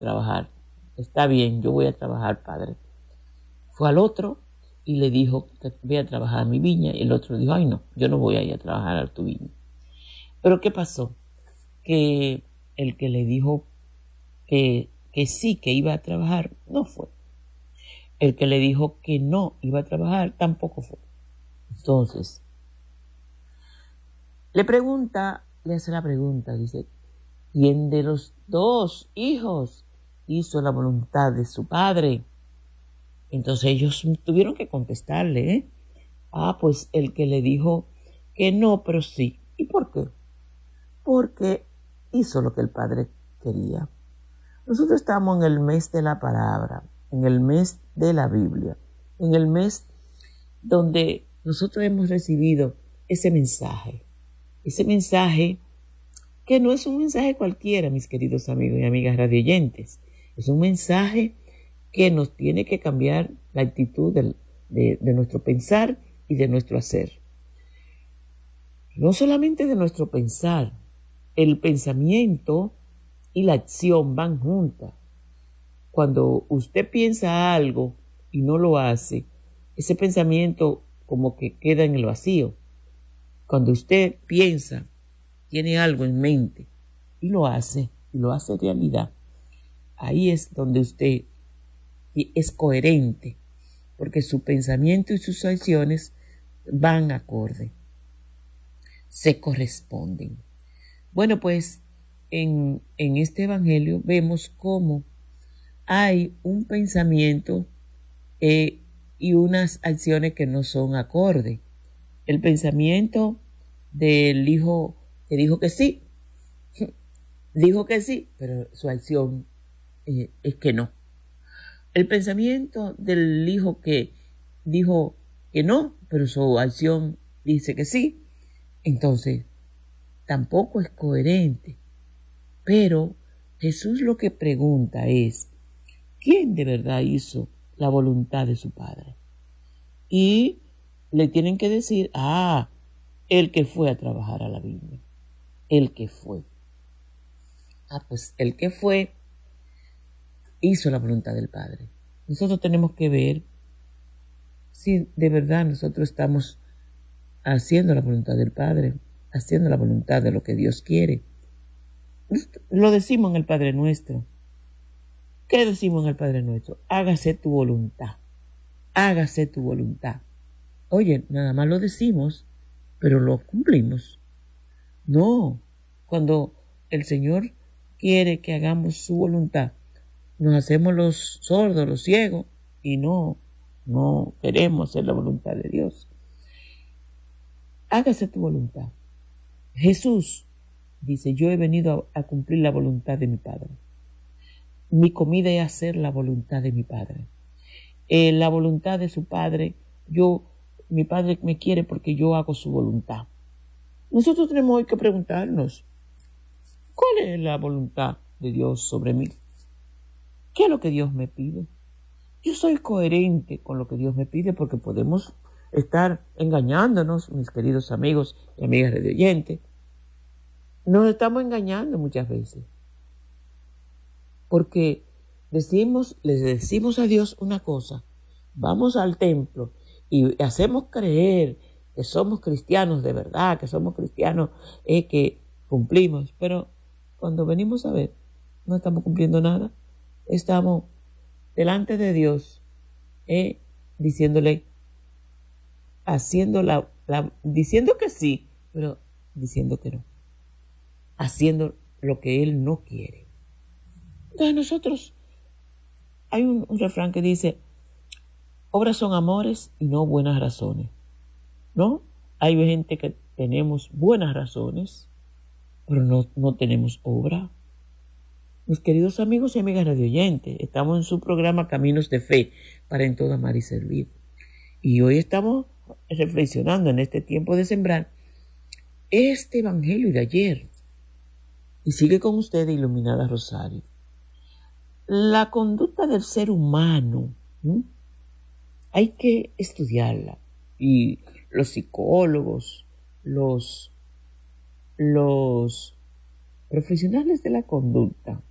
trabajar. Está bien, yo voy a trabajar, padre. Fue al otro y le dijo que voy a trabajar a mi viña. Y el otro dijo, ay no, yo no voy a ir a trabajar a tu viña. Pero ¿qué pasó? Que el que le dijo que sí, que iba a trabajar, no fue. El que le dijo que no iba a trabajar, tampoco fue. Entonces, le hace la pregunta, dice, ¿quién de los dos hijos hizo la voluntad de su padre? Entonces ellos tuvieron que contestarle, ¿eh? Pues el que le dijo que no, pero sí. ¿Y por qué? Porque hizo lo que el padre quería. Nosotros estamos en el mes de la palabra, en el mes de la Biblia, en el mes donde nosotros hemos recibido ese mensaje que no es un mensaje cualquiera, mis queridos amigos y amigas radioyentes, es un mensaje que nos tiene que cambiar la actitud de nuestro pensar y de nuestro hacer. No solamente de nuestro pensar, el pensamiento y la acción van juntas. Cuando usted piensa algo y no lo hace, ese pensamiento como que queda en el vacío. Cuando usted piensa, tiene algo en mente y lo hace realidad, ahí es donde usted es coherente, porque su pensamiento y sus acciones van acorde, se corresponden. Bueno, pues en este evangelio vemos cómo hay un pensamiento y unas acciones que no son acorde. El pensamiento del hijo que dijo que sí, pero su acción es que no. El pensamiento del hijo que dijo que no, pero su acción dice que sí, entonces tampoco es coherente. Pero Jesús lo que pregunta es, ¿quién de verdad hizo la voluntad de su Padre? Y le tienen que decir, el que fue a trabajar a la viña, el que fue. Pues el que fue hizo la voluntad del Padre. Nosotros tenemos que ver si de verdad nosotros estamos haciendo la voluntad del Padre, haciendo la voluntad de lo que Dios quiere. Lo decimos en el Padre Nuestro. ¿Qué decimos en el Padre Nuestro? Hágase tu voluntad. Hágase tu voluntad. Oye, nada más lo decimos, pero lo cumplimos. No, cuando el Señor quiere que hagamos su voluntad, nos hacemos los sordos, los ciegos, y no queremos hacer la voluntad de Dios. Hágase tu voluntad. Jesús dice, yo he venido a cumplir la voluntad de mi Padre. Mi comida es hacer la voluntad de mi Padre. La voluntad de su Padre, mi Padre me quiere porque yo hago su voluntad. Nosotros tenemos hoy que preguntarnos, ¿cuál es la voluntad de Dios sobre mí? ¿Qué es lo que Dios me pide? Yo soy coherente con lo que Dios me pide, porque podemos estar engañándonos, mis queridos amigos y amigas radioyentes. Nos estamos engañando muchas veces. Porque le decimos a Dios una cosa, vamos al templo y hacemos creer que somos cristianos de verdad, que somos cristianos que cumplimos, pero cuando venimos a ver, no estamos cumpliendo nada. Estamos delante de Dios diciéndole, diciendo que sí, pero diciendo que no, haciendo lo que Él no quiere. Entonces nosotros, hay un refrán que dice, obras son amores y no buenas razones, ¿no? Hay gente que tenemos buenas razones, pero no tenemos obra. Mis queridos amigos y amigas radioyentes, estamos en su programa Caminos de Fe para en todo amar y servir. Y hoy estamos reflexionando en este tiempo de sembrar este evangelio de ayer. Y sigue con ustedes Iluminada Rosario. La conducta del ser humano, hay que estudiarla. Y los psicólogos, los profesionales de la conducta,